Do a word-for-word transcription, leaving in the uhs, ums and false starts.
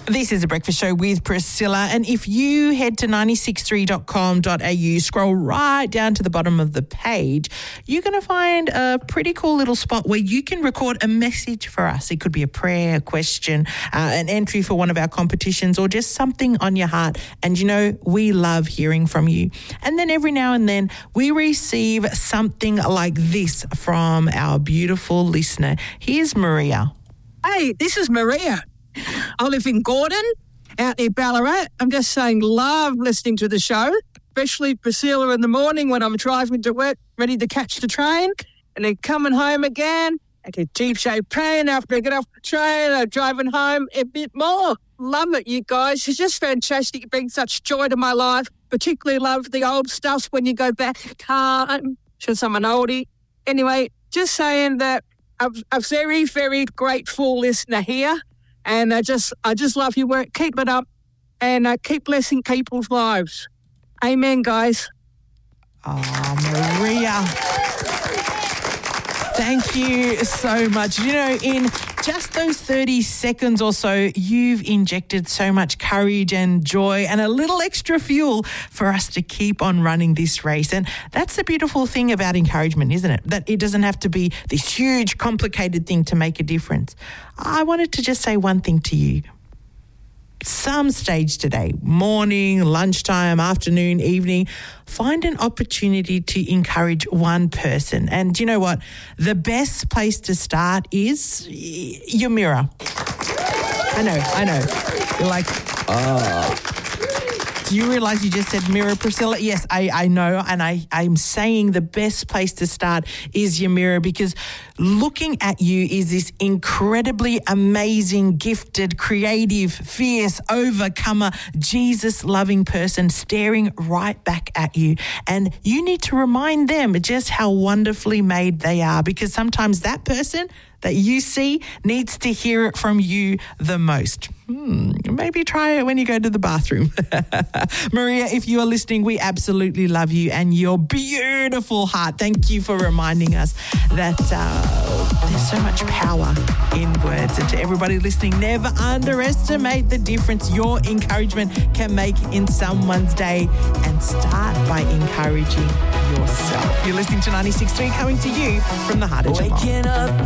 This is a breakfast show with Priscilla, and if you head to nine six three dot com dot a u, scroll right down to the bottom of the page, you're going to find a pretty cool little spot where you can record a message for us. It could be a prayer, a question, uh, an entry for one of our competitions, or just something on your heart. And you know, we love hearing from you. And then every now and then we receive something like this from our beautiful listener. Here's Maria. Hey, this is Maria. I live in Gordon, out near Ballarat. I'm just saying, love listening to the show, especially Priscilla in the morning when I'm driving to work, ready to catch the train, and then coming home again, at a deep shade pain after I get off the train, I'm driving home a bit more. Love it, you guys. It's just fantastic. It brings such joy to my life. Particularly love the old stuff when you go back in time. Since I'm an oldie. Anyway, just saying that I'm a very, very grateful listener here. And I just I just love your work. Keep it up and uh, keep blessing people's lives. Amen, guys. Oh, Maria. Thank you so much. You know, in just those thirty seconds or so, you've injected so much courage and joy and a little extra fuel for us to keep on running this race. And that's the beautiful thing about encouragement, isn't it? That it doesn't have to be this huge, complicated thing to make a difference. I wanted to just say one thing to you. Some stage today, morning, lunchtime, afternoon, evening, find an opportunity to encourage one person. And you know what? The best place to start is your mirror. I know, I know. You're like, oh. Do you realise you just said mirror, Priscilla? Yes, I, I know, and I, I'm saying the best place to start is your mirror, because looking at you is this incredibly amazing, gifted, creative, fierce, overcomer, Jesus-loving person staring right back at you. And you need to remind them just how wonderfully made they are, because sometimes that person that you see needs to hear it from you the most. Hmm, maybe try it when you go to the bathroom. Maria, if you are listening, we absolutely love you and your beautiful heart. Thank you for reminding us that uh, there's so much power in words. And to everybody listening, never underestimate the difference your encouragement can make in someone's day, and start by encouraging yourself. You're listening to ninety-six point three, coming to you from the heart of Geelong. Waking up